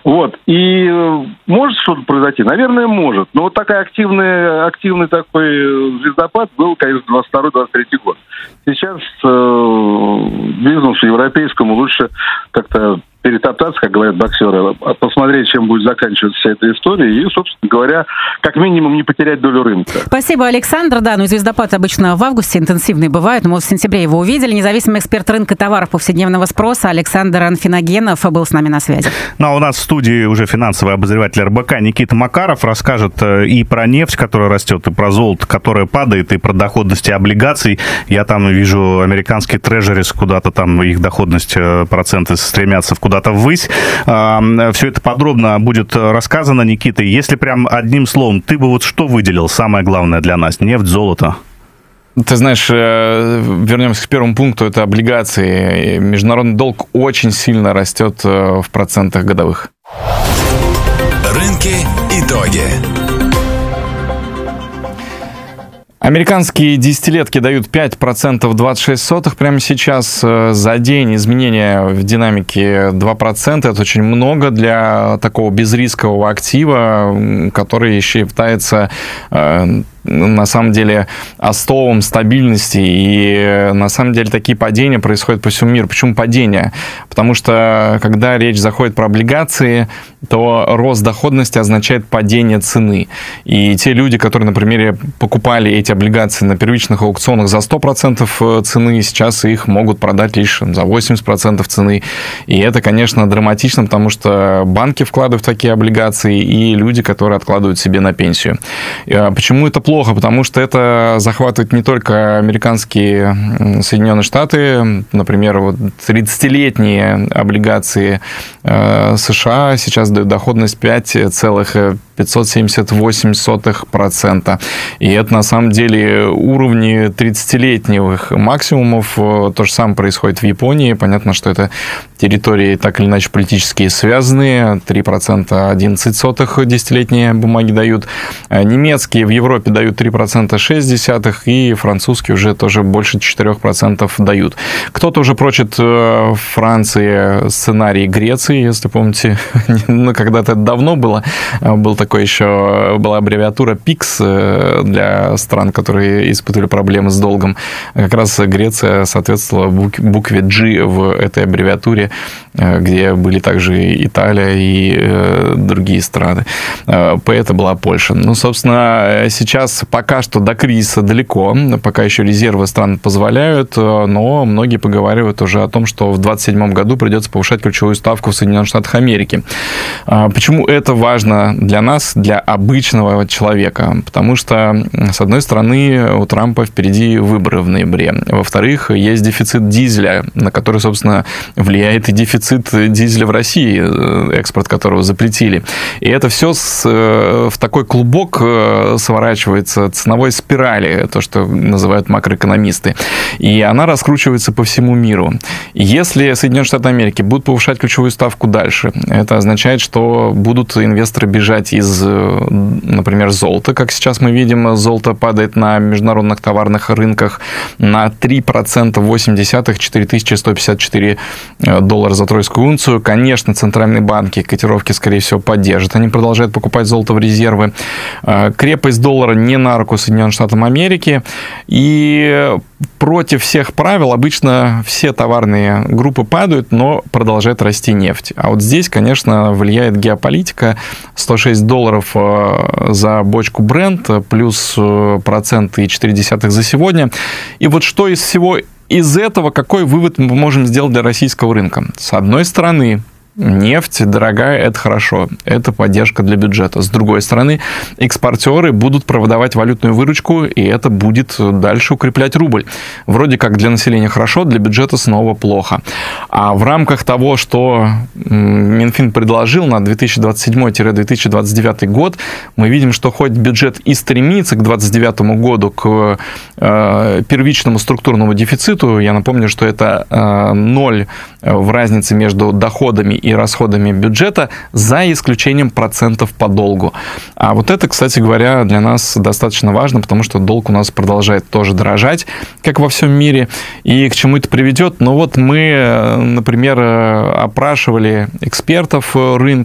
Вот. И может что-то произойти? Наверное, может. Но вот активный такой звездопад был, конечно, 22-23 год. Сейчас бизнесу европейскому лучше как-то перетоптаться, как говорят боксеры, посмотреть, чем будет заканчиваться вся эта история и, собственно говоря, как минимум не потерять долю рынка. Спасибо, Александр. Да, и звездопад обычно в августе интенсивный бывает, но мы в сентябре его увидели. Независимый эксперт рынка товаров повседневного спроса Александр Анфиногенов был с нами на связи. Ну, а у нас в студии уже финансовый обозреватель РБК Никита Макаров расскажет и про нефть, которая растет, и про золото, которое падает, и про доходности облигаций. Я там вижу американские трежерис, куда-то там их доходность, проценты стремятся куда-то ввысь. Все это подробно будет рассказано, Никита. Если прям одним словом, ты бы вот что выделил самое главное для нас? Нефть, золото? Ты знаешь, вернемся к первому пункту, это облигации. Международный долг очень сильно растет в процентах годовых. Рынки. Итоги. Американские десятилетки дают 5,26 прямо сейчас. За день изменения в динамике 2%. Это очень много для такого безрискового актива, который считается на самом деле остовом стабильности, и на самом деле такие падения происходят по всему миру. Почему падения? Потому что когда речь заходит про облигации, то рост доходности означает падение цены. И те люди, которые, например, покупали эти облигации на первичных аукционах за 100% цены, сейчас их могут продать лишь за 80% цены. И это, конечно, драматично, потому что банки вкладывают в такие облигации, и люди, которые откладывают себе на пенсию. Почему это плохо? Потому что это захватывает не только американские Соединенные Штаты, например, вот 30-летние облигации США сейчас дают доходность 5,578%. И это на самом деле уровни 30-летних максимумов. То же самое происходит в Японии. Понятно, что это территории так или иначе политически связанные. 3% 11 десятилетние бумаги дают. Немецкие в Европе дают 3% 0,6, и французские уже тоже больше 4% дают. Кто-то уже прочит в Франции сценарий Греции, если помните, ну, когда-то это давно было. Была аббревиатура PIX для стран, которые испытывали проблемы с долгом. Как раз Греция соответствовала букве G в этой аббревиатуре, где были также Италия и другие страны. Это была Польша. Ну, собственно, сейчас пока что до кризиса далеко, пока еще резервы стран позволяют, но многие поговаривают уже о том, что в 2027 году придется повышать ключевую ставку в Соединенных Штатах Америки. Почему это важно для нас, для обычного человека? Потому что, с одной стороны, у Трампа впереди выборы в ноябре. Во-вторых, есть дефицит дизеля, на который, собственно, влияет и дефицит дизеля в России, экспорт которого запретили. И это все в такой клубок сворачивается ценовой спирали, то, что называют макроэкономисты. И она раскручивается по всему миру. Если Соединенные Штаты Америки будут повышать ключевую ставку дальше, это означает, что будут инвесторы бежать из, например, золота. Как сейчас мы видим, золото падает на международных товарных рынках на 3,8, 4154 доллара за тройскую унцию. Конечно, центральные банки котировки, скорее всего, поддержат. Они продолжают покупать золото в резервы. Крепость доллара не на руку Соединенным Штатам Америки. И против всех правил обычно все товарные группы падают, но продолжает расти нефть. А вот здесь, конечно, влияет геополитика. 106 долларов за бочку Brent, плюс 1,4% за сегодня. И вот что из всего из этого, какой вывод мы можем сделать для российского рынка? С одной стороны, нефть дорогая, это хорошо, это поддержка для бюджета. С другой стороны, экспортеры будут продавать валютную выручку, и это будет дальше укреплять рубль. Вроде как для населения хорошо, для бюджета снова плохо. А в рамках того, что Минфин предложил на 2027-2029 год, мы видим, что хоть бюджет и стремится к 2029 году к первичному структурному дефициту, я напомню, что это 0 в разнице между доходами и расходами бюджета, за исключением процентов по долгу. А вот это, кстати говоря, для нас достаточно важно, потому что долг у нас продолжает тоже дорожать, как во всем мире. И к чему это приведет? Ну вот мы, например, опрашивали экспертов рынка,